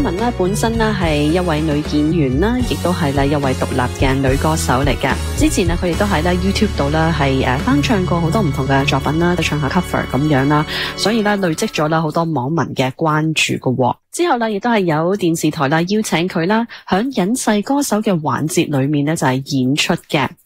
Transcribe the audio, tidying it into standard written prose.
文咧本身咧係一位女演員啦，亦都係咧一位獨立嘅女歌手嚟㗎。之前咧佢亦都喺咧 YouTube 度咧係翻唱過好多唔同嘅作品啦，唱下 cover 咁樣啦，所以咧累積咗啦好多網民嘅關注㗎。之後咧亦都係有電視台啦邀請佢啦，響隱世歌手嘅環節裏面咧就係演出嘅。